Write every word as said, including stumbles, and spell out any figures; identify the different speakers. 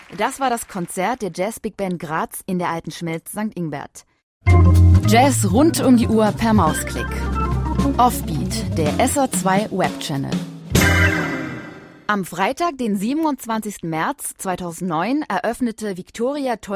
Speaker 1: Das war das Konzert der Jazz Big Band Graz in der Alten Schmelz Sankt Ingbert. Jazz rund um die Uhr per Mausklick. Offbeat, der S R zwei Webchannel. Am Freitag, den siebenundzwanzigsten März zweitausendneun, eröffnete Viktoria